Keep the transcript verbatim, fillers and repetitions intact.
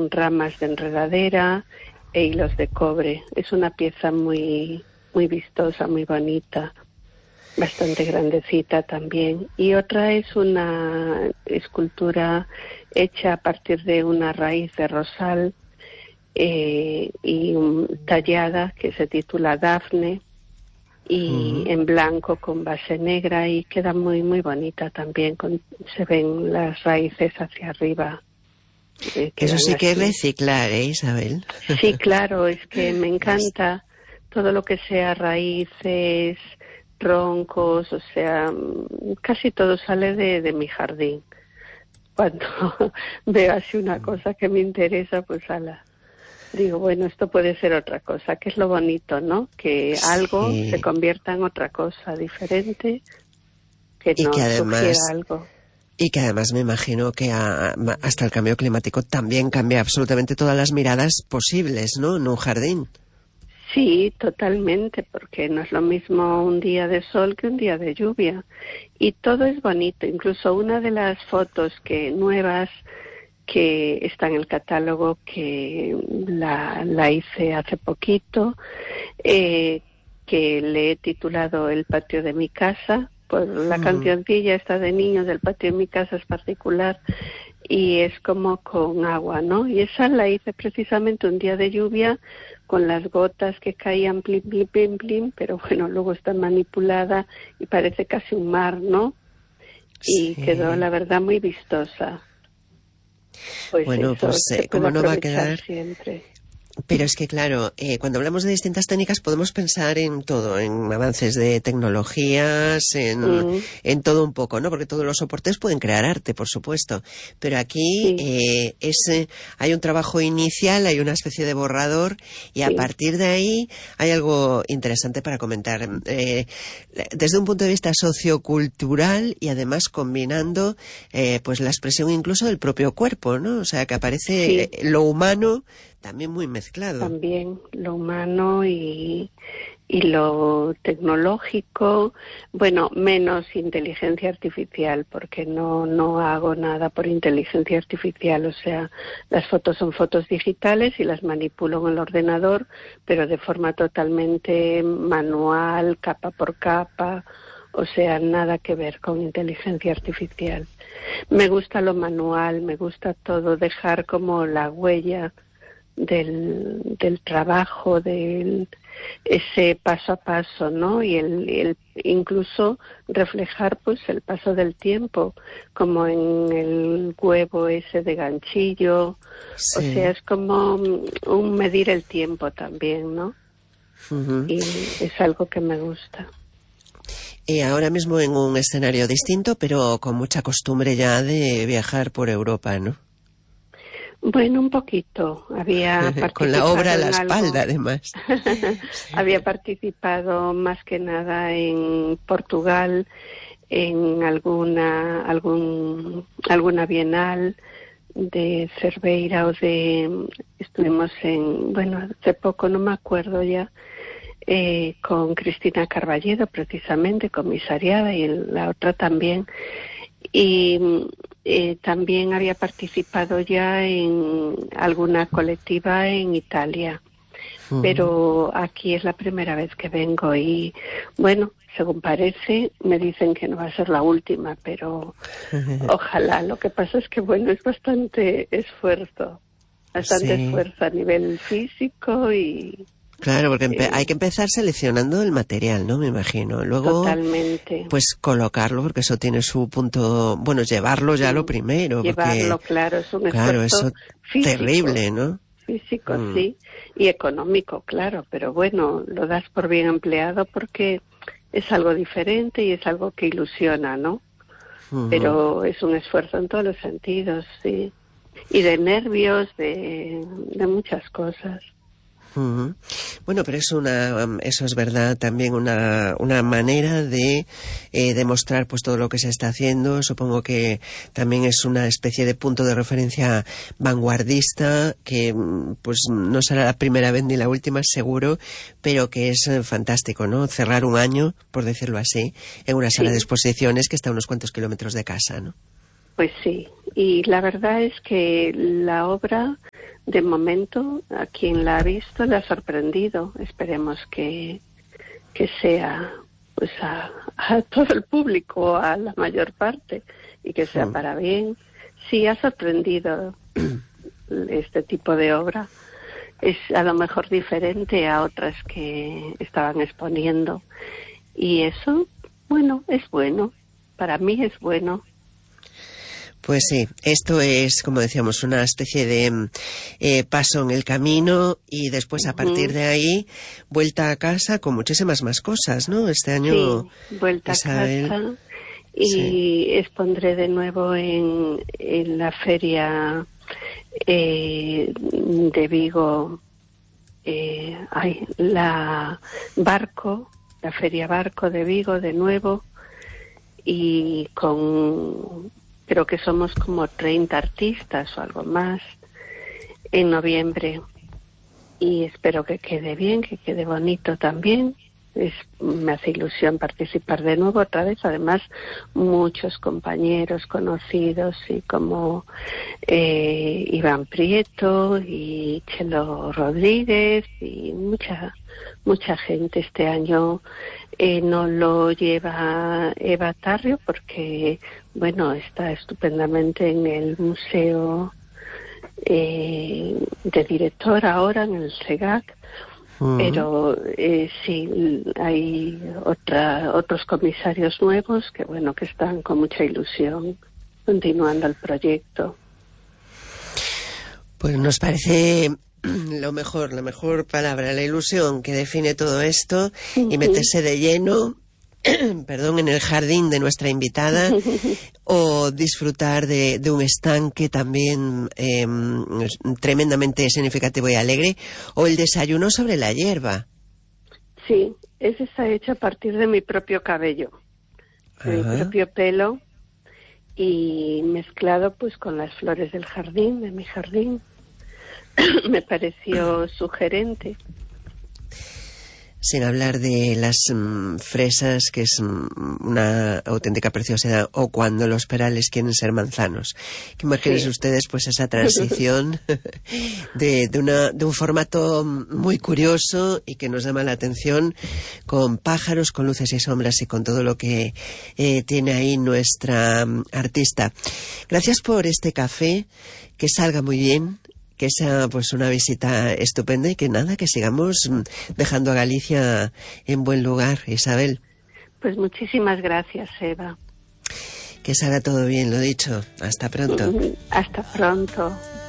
con ramas de enredadera e hilos de cobre. Es una pieza muy, muy vistosa, muy bonita, bastante grandecita también. Y otra es una escultura hecha a partir de una raíz de rosal eh, y um, tallada, que se titula Dafne, y uh-huh. en blanco con base negra, y queda muy muy bonita también, con, se ven las raíces hacia arriba. Eh, Eso sí que es reciclar, ¿eh, Isabel? Sí, claro, es que me encanta todo lo que sea raíces, troncos, o sea, casi todo sale de, de mi jardín. Cuando veo así una cosa que me interesa, pues ala. Digo, bueno, esto puede ser otra cosa, que es lo bonito, ¿no? Que sí. algo se convierta en otra cosa diferente, que y nos que además, sugiera algo. Y que además me imagino que a, hasta el cambio climático también cambia absolutamente todas las miradas posibles, ¿no? En un jardín. Sí, totalmente, porque no es lo mismo un día de sol que un día de lluvia. Y todo es bonito, incluso una de las fotos que nuevas que está en el catálogo, que la, la hice hace poquito, eh, que le he titulado El patio de mi casa, por la uh-huh. cancioncilla esta de niños del patio de mi casa es particular, y es como con agua, ¿no? Y esa la hice precisamente un día de lluvia, con las gotas que caían plim, plim, plim, plim, pero bueno, luego está manipulada y parece casi un mar, ¿no? Y sí. quedó, la verdad, muy vistosa. Pues bueno, eso, pues eh, cómo no va a quedar siempre. Pero es que, claro, eh, cuando hablamos de distintas técnicas podemos pensar en todo, en avances de tecnologías, en, mm. en todo un poco, ¿no? Porque todos los soportes pueden crear arte, por supuesto. Pero aquí sí. eh, es, eh, hay un trabajo inicial, hay una especie de borrador, y a sí. partir de ahí hay algo interesante para comentar. Eh, desde un punto de vista sociocultural y además combinando eh, pues la expresión incluso del propio cuerpo, ¿no? O sea, que aparece sí. lo humano también muy mezclado. También lo humano y, y lo tecnológico, bueno, menos inteligencia artificial, porque no, no hago nada por inteligencia artificial, o sea, las fotos son fotos digitales y las manipulo en el ordenador, pero de forma totalmente manual, capa por capa, o sea, nada que ver con inteligencia artificial. Me gusta lo manual, me gusta todo, dejar como la huella del, del trabajo, del ese paso a paso, ¿no? Y el, el incluso reflejar pues el paso del tiempo, como en el huevo ese de ganchillo, sí. o sea, es como un medir el tiempo también, ¿no? Uh-huh. Y es algo que me gusta. Y ahora mismo en un escenario distinto, pero con mucha costumbre ya de viajar por Europa, ¿no? Bueno, un poquito. Había participado con la obra a la espalda, algo. además. Había participado más que nada en Portugal, en alguna algún alguna bienal de Cerveira o de estuvimos en bueno hace poco no me acuerdo ya eh, con Cristina Carballedo precisamente comisariada y en la otra también. Y eh, también había participado ya en alguna colectiva en Italia, uh-huh. pero aquí es la primera vez que vengo y bueno, según parece me dicen que no va a ser la última, pero ojalá. Lo que pasa es que bueno, es bastante esfuerzo, bastante sí. esfuerzo a nivel físico y... Claro, porque empe- hay que empezar seleccionando el material, ¿no? Me imagino. Luego, totalmente. Pues colocarlo, porque eso tiene su punto... Bueno, llevarlo ya sí. lo primero. Llevarlo, porque, claro, es un claro, esfuerzo eso físico. Terrible, ¿no? Físico, mm. sí. Y económico, claro. Pero bueno, lo das por bien empleado porque es algo diferente y es algo que ilusiona, ¿no? Uh-huh. Pero es un esfuerzo en todos los sentidos, sí. Y de nervios, de, de muchas cosas. Uh-huh. Bueno, pero es una, eso es verdad, también una, una manera de eh, demostrar pues todo lo que se está haciendo. Supongo que también es una especie de punto de referencia vanguardista que pues no será la primera vez ni la última seguro, pero que es fantástico, ¿no? Cerrar un año, por decirlo así, en una sala sí. de exposiciones que está a unos cuantos kilómetros de casa, ¿no? Pues sí, y la verdad es que la obra de momento, a quien la ha visto le ha sorprendido. Esperemos que, que sea pues a, a todo el público, a la mayor parte, y que sea para bien. Sí, ha sorprendido este tipo de obra. Es a lo mejor diferente a otras que estaban exponiendo. Y eso, bueno, es bueno. Para mí es bueno. Pues sí, esto es, como decíamos, una especie de eh, paso en el camino y después, a partir de ahí, vuelta a casa con muchísimas más cosas, ¿no? Este año, sí, vuelta Isabel, a casa y sí. expondré de nuevo en, en la feria eh, de Vigo, eh, ay, la Barco, la feria Barco de Vigo de nuevo, y con... creo que somos como treinta artistas o algo más en noviembre, y espero que quede bien, que quede bonito también. Es, me hace ilusión participar de nuevo otra vez, además muchos compañeros conocidos y como eh, Iván Prieto y Chelo Rodríguez y mucha mucha gente. Este año eh, no lo lleva Eva Tarrio porque, bueno, está estupendamente en el museo eh, de director ahora, en el SEGAC. Uh-huh. Pero eh, sí, hay otra, otros comisarios nuevos que, bueno, que están con mucha ilusión continuando el proyecto. Pues nos parece lo mejor, la mejor palabra, la ilusión que define todo esto, uh-huh. y meterse de lleno, perdón, en el jardín de nuestra invitada, o disfrutar de, de un estanque también eh, tremendamente significativo y alegre, o el desayuno sobre la hierba. Sí, ese está hecho a partir de mi propio cabello, de Ajá. mi propio pelo, y mezclado pues con las flores del jardín, de mi jardín. Me pareció sugerente. Sin hablar de las mm, fresas, que es mm, una auténtica preciosidad, o cuando los perales quieren ser manzanos. Que imagínense sí. ustedes pues esa transición de, de, una, de un formato muy curioso y que nos llama la atención, con pájaros, con luces y sombras y con todo lo que eh, tiene ahí nuestra um, artista. Gracias por este café, que salga muy bien, que sea pues una visita estupenda y que nada, que sigamos dejando a Galicia en buen lugar, Isabel. Pues muchísimas gracias, Eva. Que salga todo bien, lo dicho. Hasta pronto. Hasta pronto.